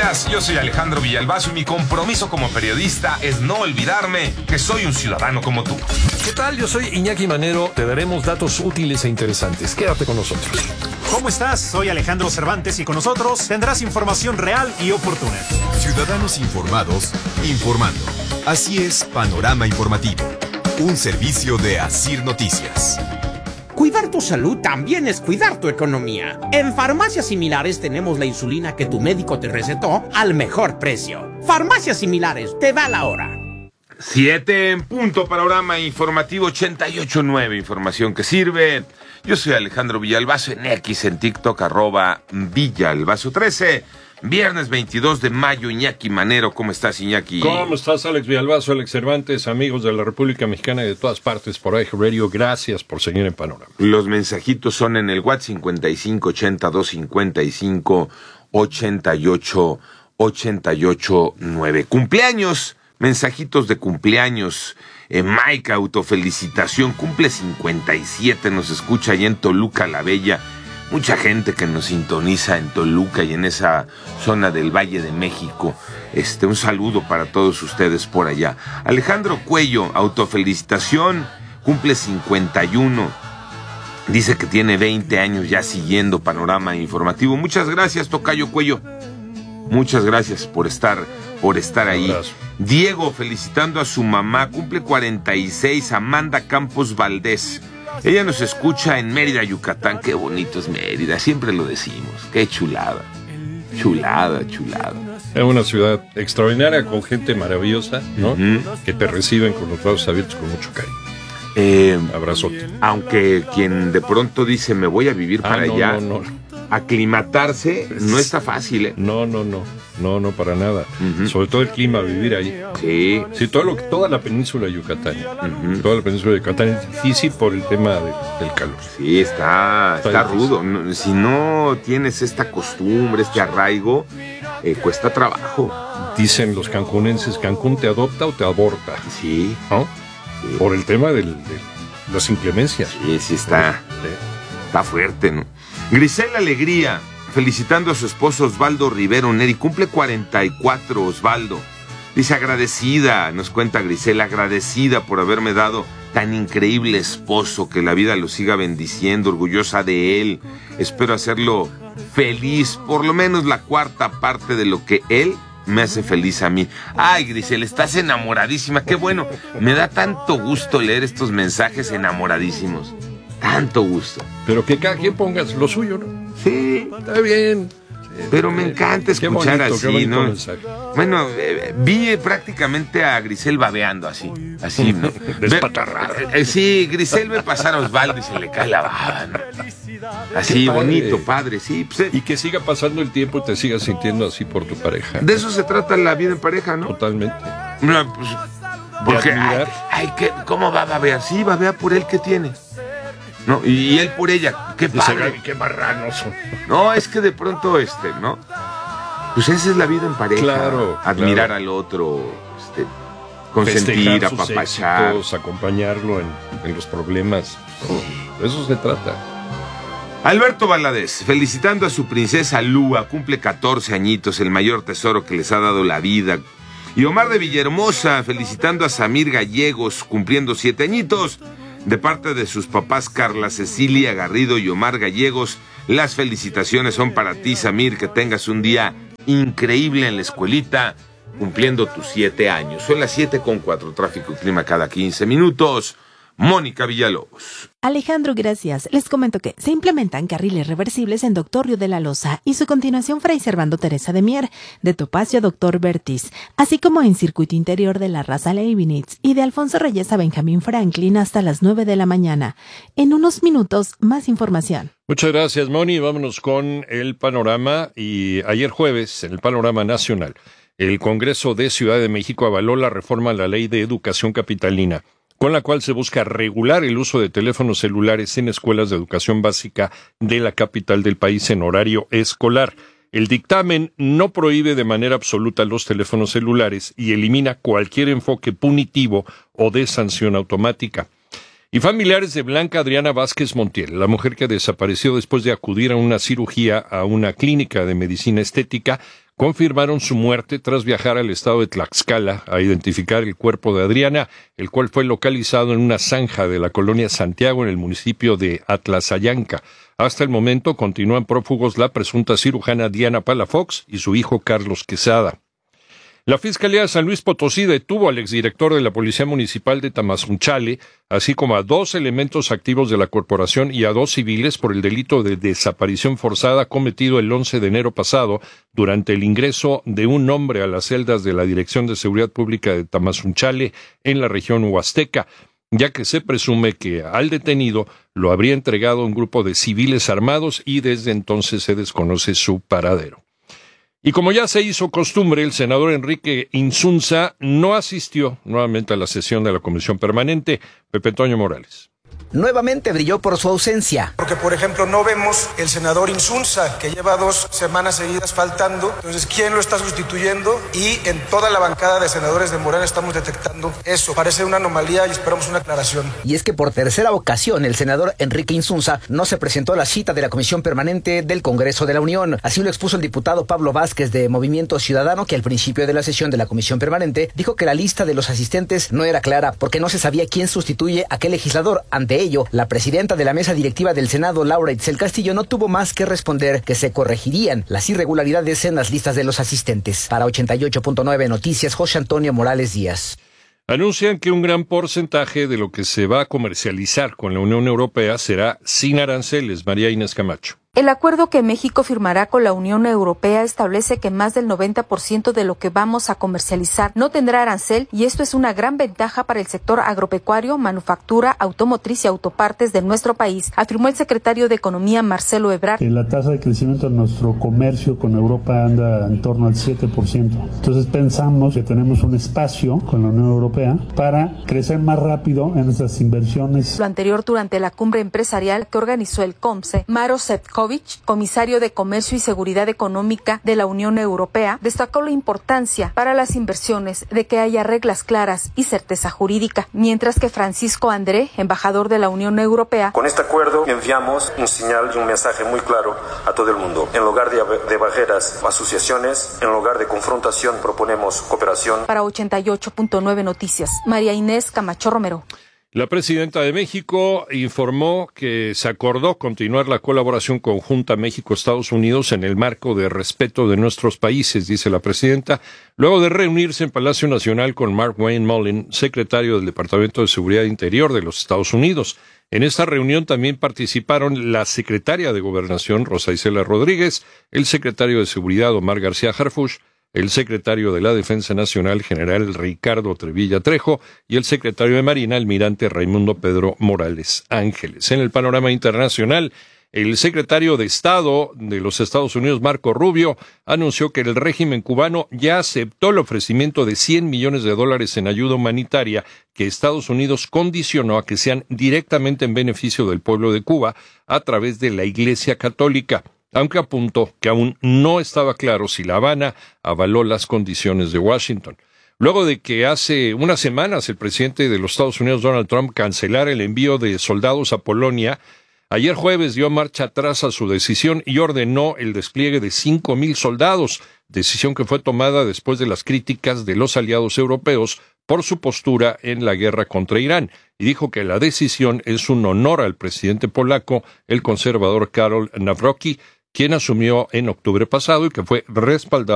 días, yo soy Alejandro Villalbazo y mi compromiso como periodista es no olvidarme que soy un ciudadano como tú. ¿Qué tal? Yo soy Iñaki Manero. Te daremos datos útiles e interesantes. Quédate con nosotros. ¿Cómo estás? Soy Alejandro Cervantes y con nosotros tendrás información real y oportuna. Ciudadanos informados, informando. Así es Panorama Informativo, un servicio de Asir Noticias. Cuidar tu salud también es cuidar tu economía. En Farmacias Similares tenemos la insulina que tu médico te recetó al mejor precio. Farmacias Similares, te da la hora. 7 en punto, Panorama Informativo 88.9, información que sirve. Yo soy Alejandro Villalbazo en X, en TikTok, @Villalbazo13. Viernes 22 de mayo, Iñaki Manero. ¿Cómo estás, Iñaki? ¿Cómo estás, Alex Villalbazo, Alex Cervantes, amigos de la República Mexicana y de todas partes por iHeart Radio? Gracias por seguir en Panorama. Los mensajitos son en el WhatsApp 5580-255-88-9. Cumpleaños, mensajitos de cumpleaños. Mike, autofelicitación, cumple 57, nos escucha allá en Toluca la Bella. Mucha gente que nos sintoniza en Toluca y en esa zona del Valle de México. Un saludo para todos ustedes por allá. Alejandro Cuello, autofelicitación, cumple 51. Dice que tiene 20 años ya siguiendo Panorama Informativo. Muchas gracias, tocayo Cuello. Muchas gracias por estar ahí. Diego, felicitando a su mamá, cumple 46, Amanda Campos Valdés. Ella nos escucha en Mérida, Yucatán. Qué bonito es Mérida, siempre lo decimos. Qué chulada. Chulada. Es una ciudad extraordinaria con gente maravillosa, ¿no? Uh-huh. Que te reciben con los brazos abiertos con mucho cariño. Abrazote. Aunque quien de pronto dice me voy a vivir para allá, aclimatarse no está fácil, ¿eh? No, para nada. Uh-huh. Sobre todo el clima, vivir ahí. Sí, toda la península yucateca. Uh-huh. Toda la península yucateca es difícil por el tema del calor. Sí, está rudo. Si no tienes esta costumbre, este arraigo, cuesta trabajo. Dicen los cancunenses, Cancún te adopta o te aborta. Sí. ¿No? Sí. Por el tema de las inclemencias. Sí, está fuerte, ¿no? Grisel Alegría, felicitando a su esposo Osvaldo Rivero Neri, cumple 44, Osvaldo. Dice agradecida, nos cuenta Grisel, agradecida por haberme dado tan increíble esposo, que la vida lo siga bendiciendo, orgullosa de él. Espero hacerlo feliz, por lo menos la cuarta parte de lo que él me hace feliz a mí. Ay, Grisel, estás enamoradísima, qué bueno. Me da tanto gusto leer estos mensajes enamoradísimos. Tanto gusto. Pero que cada quien ponga lo suyo, ¿no? Sí. Está bien. Pero me encanta escuchar así, ¿no? Mensaje. Bueno, vi prácticamente a Grisel babeando así, ¿no? Despatarrado. Sí, Grisel ve pasar a Osvaldo y se le cae la baba, ¿no? Así, bonito, padre, sí. Pues, y que siga pasando el tiempo y te sigas sintiendo así por tu pareja. De eso se trata la vida en pareja, ¿no? Totalmente. No, pues, porque, ¿cómo va a babear? Sí, babea por él que tiene. No, y él por ella, qué padre. Qué marranos son. No, es que de pronto, ¿no? Pues esa es la vida en pareja. Claro. Admirar al otro, consentir, apapachar. Acompañarlo en los problemas. De eso se trata. Alberto Valadez, felicitando a su princesa Lua, cumple 14 añitos, el mayor tesoro que les ha dado la vida. Y Omar de Villahermosa, felicitando a Samir Gallegos, cumpliendo 7 añitos. De parte de sus papás Carla Cecilia Garrido y Omar Gallegos, las felicitaciones son para ti, Samir, que tengas un día increíble en la escuelita, cumpliendo tus 7 años. Son las 7:04, tráfico y clima cada 15 minutos. Mónica Villalobos. Alejandro, gracias. Les comento que se implementan carriles reversibles en Doctor Río de la Loza y su continuación Fray Servando Teresa de Mier, de Topacio a Doctor Bertis, así como en circuito interior de la Raza Leibniz y de Alfonso Reyes a Benjamín Franklin hasta las 9 de la mañana. En unos minutos, más información. Muchas gracias, Moni. Vámonos con el panorama. Y ayer jueves, en el panorama nacional, el Congreso de Ciudad de México avaló la reforma a la Ley de Educación Capitalina, con la cual se busca regular el uso de teléfonos celulares en escuelas de educación básica de la capital del país en horario escolar. El dictamen no prohíbe de manera absoluta los teléfonos celulares y elimina cualquier enfoque punitivo o de sanción automática. Y familiares de Blanca Adriana Vázquez Montiel, la mujer que desapareció después de acudir a una cirugía a una clínica de medicina estética, confirmaron su muerte tras viajar al estado de Tlaxcala a identificar el cuerpo de Adriana, el cual fue localizado en una zanja de la colonia Santiago en el municipio de Atlazayanca. Hasta el momento continúan prófugos la presunta cirujana Diana Palafox y su hijo Carlos Quesada. La Fiscalía de San Luis Potosí detuvo al exdirector de la Policía Municipal de Tamazunchale, así como a 2 elementos activos de la corporación y a 2 civiles por el delito de desaparición forzada cometido el 11 de enero pasado durante el ingreso de un hombre a las celdas de la Dirección de Seguridad Pública de Tamazunchale en la región huasteca, ya que se presume que al detenido lo habría entregado un grupo de civiles armados y desde entonces se desconoce su paradero. Y como ya se hizo costumbre, el senador Enrique Insunza no asistió nuevamente a la sesión de la Comisión Permanente. Pepe Toño Morales. Nuevamente brilló por su ausencia. Porque, por ejemplo, no vemos el senador Insunza, que lleva 2 semanas seguidas faltando. Entonces, ¿quién lo está sustituyendo? Y en toda la bancada de senadores de Morena estamos detectando eso. Parece una anomalía y esperamos una aclaración. Y es que por tercera ocasión el senador Enrique Insunza no se presentó a la cita de la Comisión Permanente del Congreso de la Unión. Así lo expuso el diputado Pablo Vázquez de Movimiento Ciudadano, que al principio de la sesión de la Comisión Permanente dijo que la lista de los asistentes no era clara porque no se sabía quién sustituye a qué legislador. Ante ello, la presidenta de la mesa directiva del Senado, Laura Itzel Castillo, no tuvo más que responder que se corregirían las irregularidades en las listas de los asistentes. Para 88.9 Noticias, José Antonio Morales Díaz. Anuncian que un gran porcentaje de lo que se va a comercializar con la Unión Europea será sin aranceles. María Inés Camacho. El acuerdo que México firmará con la Unión Europea establece que más del 90% de lo que vamos a comercializar no tendrá arancel, y esto es una gran ventaja para el sector agropecuario, manufactura, automotriz y autopartes de nuestro país, afirmó el secretario de Economía Marcelo Ebrard. La tasa de crecimiento de nuestro comercio con Europa anda en torno al 7%. Entonces pensamos que tenemos un espacio con la Unión Europea para crecer más rápido en nuestras inversiones. Lo anterior durante la cumbre empresarial que organizó el COMSE, Maro Sefcovic, comisario de Comercio y Seguridad Económica de la Unión Europea, destacó la importancia para las inversiones de que haya reglas claras y certeza jurídica, mientras que Francisco André, embajador de la Unión Europea. Con este acuerdo enviamos un señal y un mensaje muy claro a todo el mundo. En lugar de barreras, asociaciones, en lugar de confrontación, proponemos cooperación. Para 88.9 Noticias, María Inés Camacho Romero. La presidenta de México informó que se acordó continuar la colaboración conjunta México-Estados Unidos en el marco de respeto de nuestros países, dice la presidenta, luego de reunirse en Palacio Nacional con Mark Wayne Mullen, secretario del Departamento de Seguridad Interior de los Estados Unidos. En esta reunión también participaron la secretaria de Gobernación, Rosa Isela Rodríguez, el secretario de Seguridad, Omar García Harfuch, el secretario de la Defensa Nacional, general Ricardo Trevilla Trejo, y el secretario de Marina, almirante Raimundo Pedro Morales Ángeles. En el panorama internacional, el secretario de Estado de los Estados Unidos, Marco Rubio, anunció que el régimen cubano ya aceptó el ofrecimiento de $100 millones en ayuda humanitaria que Estados Unidos condicionó a que sean directamente en beneficio del pueblo de Cuba a través de la Iglesia Católica, aunque apuntó que aún no estaba claro si La Habana avaló las condiciones de Washington. Luego de que hace unas semanas el presidente de los Estados Unidos, Donald Trump, cancelara el envío de soldados a Polonia, ayer jueves dio marcha atrás a su decisión y ordenó el despliegue de 5,000 soldados, decisión que fue tomada después de las críticas de los aliados europeos por su postura en la guerra contra Irán, y dijo que la decisión es un honor al presidente polaco, el conservador Karol Nawrocki, quien asumió en octubre pasado y que fue respaldado